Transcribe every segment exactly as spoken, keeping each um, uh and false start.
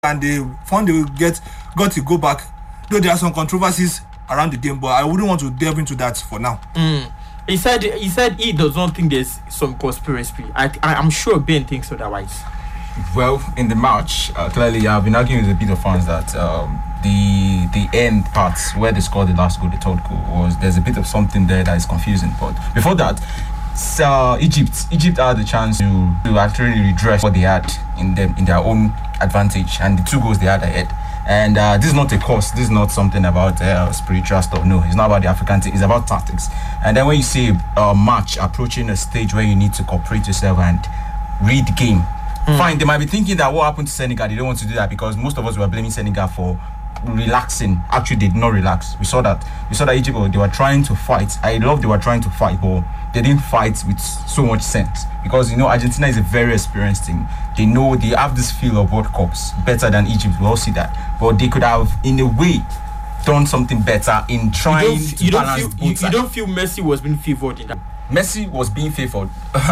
and they found they will get got to go back. Though there are some controversies around the game, but I wouldn't want to delve into that for now. Mm. He said he said he does not think there's some conspiracy. I, I I'm sure Ben thinks otherwise. Well, in the match, uh, clearly I've been arguing with a bit of fans that um, the the end parts where they scored the last goal, the third goal, was there's a bit of something there that is confusing. But before that, uh, Egypt Egypt had the chance to, to actually redress what they had in them in their own advantage, and the two goals they had ahead. And uh, this is not a course. This is not something about uh, spiritual stuff. No, it's not about the African team. It's about tactics. And then when you see a match approaching a stage where you need to cooperate yourself and read the game, mm. fine. They might be thinking that what happened to Senegal, they don't want to do that because most of us were blaming Senegal for relaxing. Actually, they did not relax. We saw that. We saw that Egypt, they were trying to fight. I love they were trying to fight, but they didn't fight with so much sense because, you know, Argentina is a very experienced team. They know they have this feel of World Cups better than Egypt. We all see that. But they could have, in a way, done something better in trying you to you balance don't feel, both you, you sides. don't feel Messi was being favoured in that? Messi was being favoured.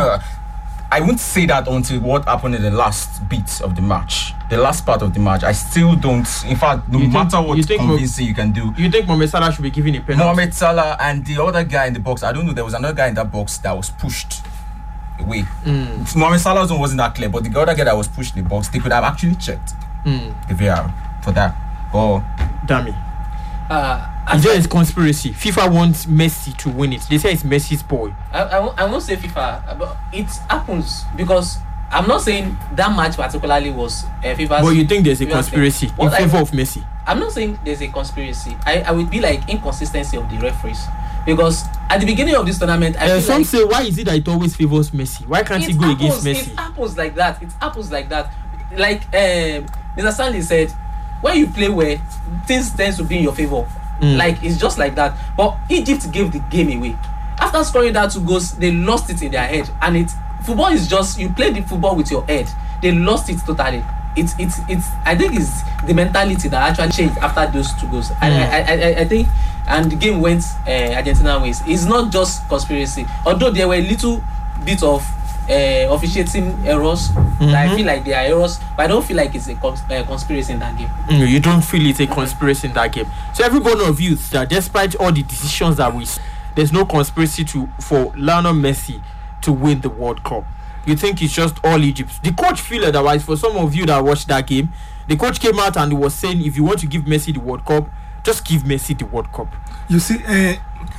I wouldn't say that until what happened in the last bit of the match. The last part of the match, I still don't. In fact, no You matter think- what you think convincing you can do, You think Mohamed Salah should be given a penalty? Mohamed Salah and the other guy in the box, I don't know, there was another guy in that box that was pushed away. Mm. Mohamed Salah's one wasn't that clear, but the other guy that was pushed in the box, they could have actually checked Mm. the V R for that. But Damn it. Uh, Is there I, a conspiracy? FIFA wants Messi to win it. They say it's Messi's boy. I, I, won't- I won't say FIFA, but it happens because I'm not saying that match particularly was uh, FIFA's. But you think there's a FIFA's conspiracy thing. in What I- favor of Messi? I'm not saying there's a conspiracy. I, I would be like inconsistency of the referees because at the beginning of this tournament, I Uh, feel some like say, why is it that it always favors Messi? Why can't he it go happens, against Messi? It happens like that. It happens like that. Like uh, Mister Stanley said, when you play well, things tend to be in your favor. Mm. Like it's just like that. But Egypt gave the game away. After scoring that two goals, they lost it in their head. And it football is just you play the football with your head. They lost it totally. It's it's it's. I think it's the mentality that actually changed after those two goals. And Mm. I, I I I think and the game went uh, Argentina ways. It's not just conspiracy. Although there were a little bit of uh, officiating errors. Mm-hmm. That I feel like they are errors, but I don't feel like it's a cons- uh, conspiracy in that game. Mm, you don't feel it's a conspiracy in that game. So every one of you that despite all the decisions that we s- there's no conspiracy to for Lionel Messi to win the World Cup. You think it's just all Egypt. The coach feel otherwise. For some of you that watched that game, the coach came out and was saying if you want to give Messi the World Cup, just give Messi the World Cup. You see, uh,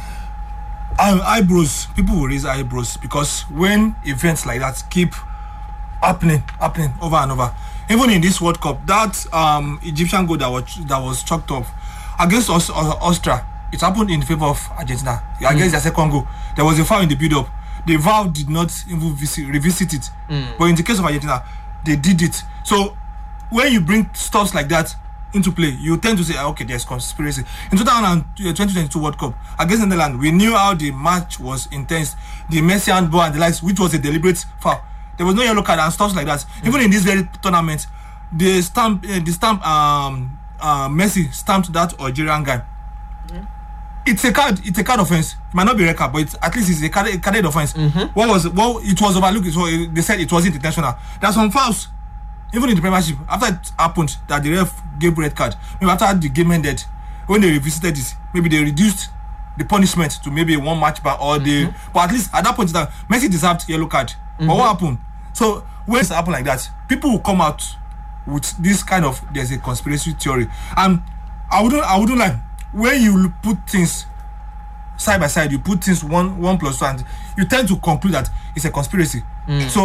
um, eyebrows. People will raise eyebrows because when events like that keep happening, happening over and over, even in this World Cup, that um, Egyptian goal that was that was chalked up against Aus- Aus- Austria, it happened in favor of Argentina. Against their second goal, there was a foul in the build-up. The V A R did not even visit, revisit it, Mm. but in the case of Argentina, they did it. So when you bring stuff like that into play, you tend to say, ah, okay, there's conspiracy. In twenty twenty-two World Cup against Netherlands, we knew how the match was intense. The Messi handball and the likes, which was a deliberate foul. There was no yellow card and stuff like that. Mm. Even in this very tournament, the stamp, uh, the stamp, um, uh, Messi stamped that Algerian guy. Mm. It's a card. It's a card offense. It might not be red card, but it's, at least it's a card, a carded offense. Mm-hmm. What was well? It was overlooked. It was, they said it wasn't intentional. There's some fouls. Even in the Premiership, after it happened that the ref gave red card, maybe after the game ended, when they revisited it, maybe they reduced the punishment to maybe one match ban or mm-hmm. the. But at least at that point in time, Messi deserved yellow card. Mm-hmm. But what happened? So when it happened like that, people will come out with this kind of there's a conspiracy theory, and I wouldn't, I wouldn't like when you put things side by side, you put things one one plus one, you tend to conclude that it's a conspiracy. Mm. So